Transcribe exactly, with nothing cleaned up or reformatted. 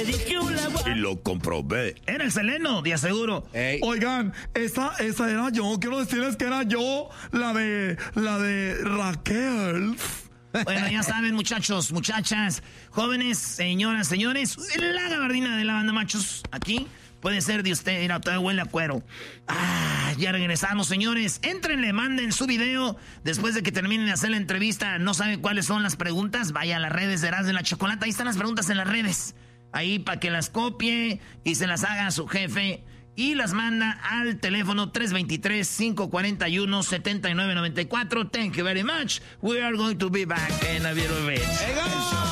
le dije hola. Y lo comprobé. Era el Seleno, de aseguro. Ey. Oigan, esa, esa era yo. Quiero decirles que era yo, la de, la de Raquel. Bueno, ya saben, muchachos, muchachas, jóvenes, señoras, señores, la gabardina de la banda machos aquí puede ser de usted. Mira, todavía huele a cuero. Ah, ya regresamos, señores. Éntrenle, manden su video después de que terminen de hacer la entrevista. No saben cuáles son las preguntas. Vaya a las redes de Erasmo de la Chocolata. Ahí están las preguntas en las redes. Ahí para que las copie y se las haga a su jefe. Y las manda al teléfono tres dos tres, cinco cuatro uno, siete nueve nueve cuatro. Thank you very much. We are going to be back in a little bit.